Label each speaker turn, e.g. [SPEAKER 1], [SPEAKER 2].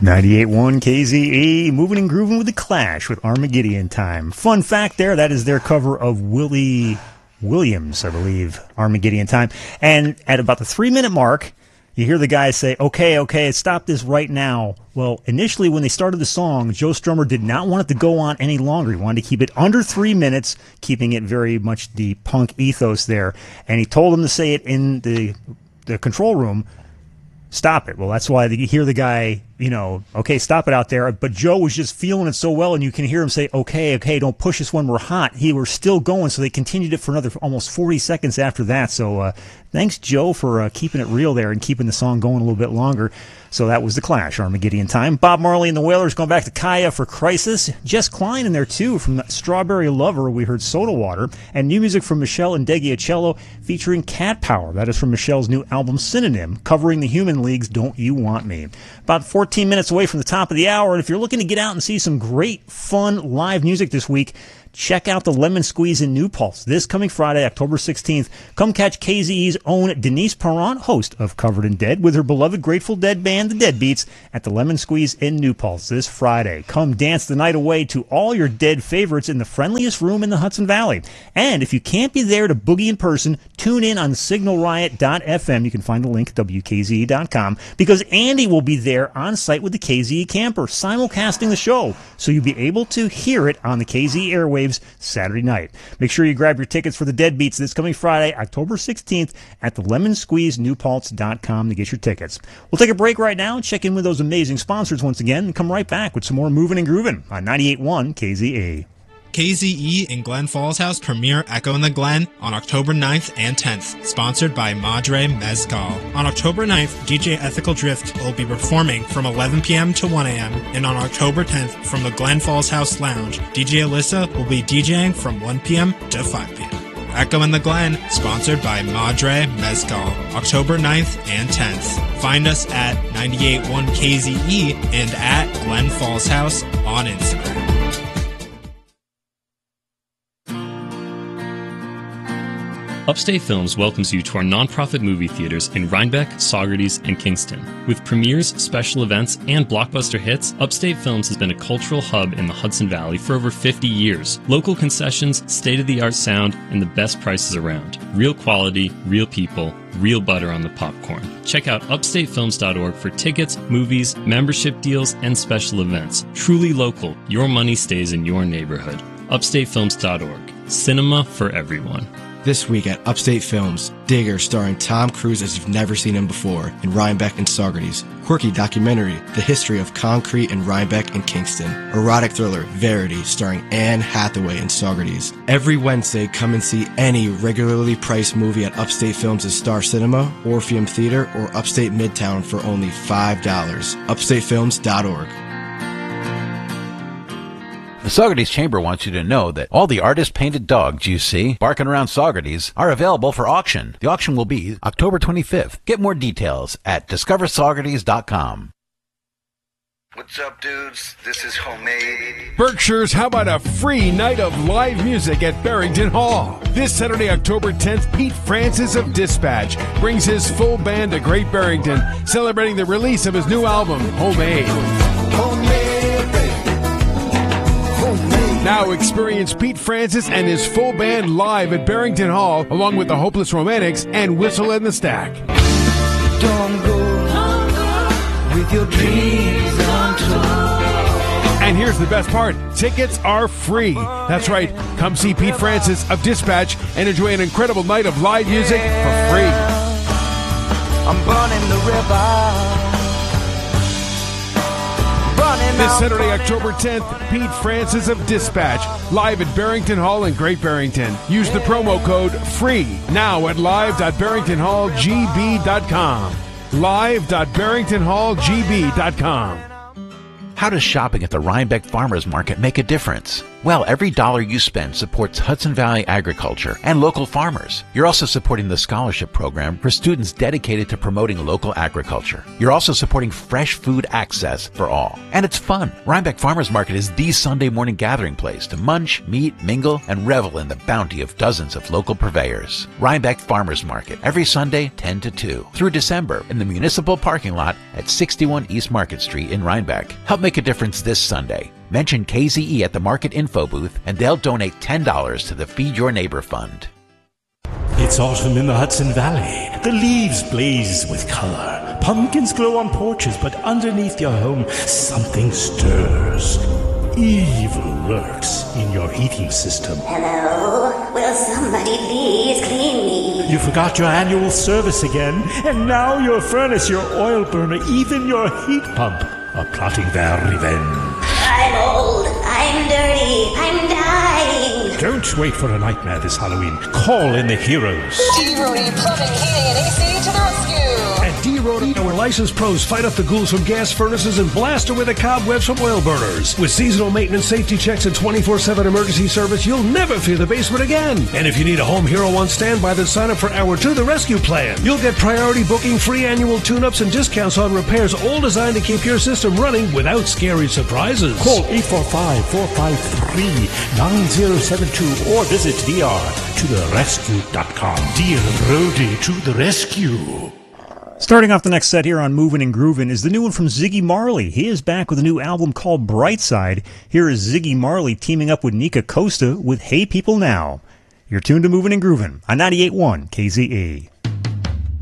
[SPEAKER 1] 98.1 KZE, moving and grooving with The Clash with Armageddon Time. Fun fact there, that is their cover of Willie Williams, I believe, Armageddon Time. And at about the 3-minute mark, you hear the guy say, okay, stop this right now. Well, initially when they started the song, Joe Strummer did not want it to go on any longer. He wanted to keep it under 3 minutes, keeping it very much the punk ethos there. And he told him to say it in the control room, stop it. Well, that's why you hear the guy, okay, stop it out there. But Joe was just feeling it so well, and you can hear him say, okay, don't push us when we're hot. He was still going, so they continued it for another almost 40 seconds after that. So thanks, Joe, for keeping it real there and keeping the song going a little bit longer. So that was The Clash, Armageddon Time. Bob Marley and the Wailers going back to Kaya for Crisis. Jess Klein in there, too, from Strawberry Lover. We heard Soda Water. And new music from Michelle Ndegeocello featuring Cat Power. That is from Michelle's new album, Synonym, covering the Human League's Don't You Want Me. About 14 minutes away from the top of the hour. And if you're looking to get out and see some great, fun live music this week, check out the Lemon Squeeze in New Paltz this coming Friday, October 16th. Come catch KZE's own Denise Parent, host of Covered in Dead, with her beloved Grateful Dead band, The Deadbeats, at the Lemon Squeeze in New Paltz this Friday. Come dance the night away to all your Dead favorites in the friendliest room in the Hudson Valley. And if you can't be there to boogie in person, tune in on signalriot.fm. You can find the link at WKZE.com, because Andy will be there on site with the KZE camper, simulcasting the show, so you'll be able to hear it on the KZE airwaves Saturday night. Make sure you grab your tickets for the Deadbeats this coming Friday, October 16th at the lemonsqueezenewpaltz.com to get your tickets. We'll take a break right now and check in with those amazing sponsors once again and come right back with some more moving and grooving on 98.1 KZE.
[SPEAKER 2] KZE and Glen Falls House premiere Echo in the Glen on October 9th and 10th, sponsored by Madre Mezcal. On October 9th, DJ Ethical Drift will be performing from 11 p.m. to 1 a.m., and on October 10th, from the Glen Falls House Lounge, DJ Alyssa will be DJing from 1 p.m. to 5 p.m. Echo in the Glen, sponsored by Madre Mezcal, October 9th and 10th. Find us at 98.1 KZE and at Glen Falls House on Instagram.
[SPEAKER 3] Upstate Films welcomes you to our nonprofit movie theaters in Rhinebeck, Saugerties, and Kingston. With premieres, special events, and blockbuster hits, Upstate Films has been a cultural hub in the Hudson Valley for over 50 years. Local concessions, state-of-the-art sound, and the best prices around. Real quality, real people, real butter on the popcorn. Check out upstatefilms.org for tickets, movies, membership deals, and special events. Truly local, your money stays in your neighborhood. upstatefilms.org. Cinema for everyone.
[SPEAKER 4] This week at Upstate Films, Digger starring Tom Cruise as you've never seen him before in Rhinebeck and Saugerties. Quirky documentary, The History of Concrete in Rhinebeck and Kingston. Erotic thriller, Verity, starring Anne Hathaway in Saugerties. Every Wednesday, come and see any regularly priced movie at Upstate Films' Star Cinema, Orpheum Theater, or Upstate Midtown for only $5. upstatefilms.org.
[SPEAKER 5] The Saugerties Chamber wants you to know that all the artist-painted dogs you see barking around Saugerties are available for auction. The auction will be October 25th. Get more details at discoversaugerties.com.
[SPEAKER 6] What's up, dudes? This is Homemade.
[SPEAKER 7] Berkshire's, how about a free night of live music at Barrington Hall? This Saturday, October 10th, Pete Francis of Dispatch brings his full band to Great Barrington, celebrating the release of his new album, Homemade. Now experience Pete Francis and his full band live at Barrington Hall, along with the Hopeless Romantics and Whistle and the Stack.
[SPEAKER 8] Don't go with your dreams on tour.
[SPEAKER 7] And here's the best part. Tickets are free. That's right. Come see Pete Francis of Dispatch and enjoy an incredible night of live music for free.
[SPEAKER 8] I'm burning the river.
[SPEAKER 7] This Saturday, October 10th, Pete Francis of Dispatch, live at Barrington Hall in Great Barrington. Use the promo code FREE now at live.barringtonhallgb.com. live.barringtonhallgb.com.
[SPEAKER 5] How does shopping at the Rhinebeck Farmers Market make a difference? Well, every dollar you spend supports Hudson Valley agriculture and local farmers. You're also supporting the scholarship program for students dedicated to promoting local agriculture. You're also supporting fresh food access for all. And it's fun. Rhinebeck Farmers Market is the Sunday morning gathering place to munch, meet, mingle, and revel in the bounty of dozens of local purveyors. Rhinebeck Farmers Market, every Sunday, 10 to 2, through December in the municipal parking lot at 61 East Market Street in Rhinebeck. Help make a difference this Sunday. Mention KZE at the Market Info booth, and they'll donate $10 to the Feed Your Neighbor Fund.
[SPEAKER 9] It's autumn in the Hudson Valley. The leaves blaze with color. Pumpkins glow on porches, but underneath your home, something stirs. Evil lurks in your heating system.
[SPEAKER 10] Hello? Will somebody please clean me?
[SPEAKER 9] You forgot your annual service again, and now your furnace, your oil burner, even your heat pump are plotting their revenge.
[SPEAKER 10] I'm old, I'm dirty, I'm dying.
[SPEAKER 9] Don't wait for a nightmare this Halloween. Call in the heroes.
[SPEAKER 11] D-Roadie Plumbing, Heating, and AC to the rescue.
[SPEAKER 12] At D-Roadie, our licensed pros fight off the ghouls from gas furnaces and blast away the cobwebs from oil burners. With seasonal maintenance, safety checks, and 24/7 emergency service, you'll never fear the basement again. And if you need a home hero on standby, then sign up for our To the Rescue plan. You'll get priority booking, free annual tune-ups, and discounts on repairs, all designed to keep your system running without scary surprises.
[SPEAKER 9] Call 845-453-9072 or visit drtotherescue.com. D-Roadie to the rescue.
[SPEAKER 1] Starting off the next set here on Movin' and Groovin' is the new one from Ziggy Marley. He is back with a new album called Brightside. Here is Ziggy Marley teaming up with Nika Costa with Hey People Now. You're tuned to Movin' and Groovin' on 98.1 KZE.